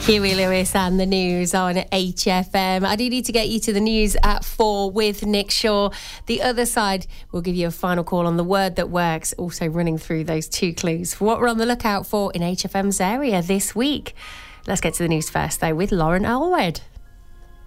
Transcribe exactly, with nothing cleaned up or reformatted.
Huey Lewis and the news on H F M. I do need to get you to the news at four with Nick Shaw. The other side will give you a final call on the word that works, also running through those two clues for what we're on the lookout for in H F M's area this week. Let's get to the news first, though, with Lauren Alwood.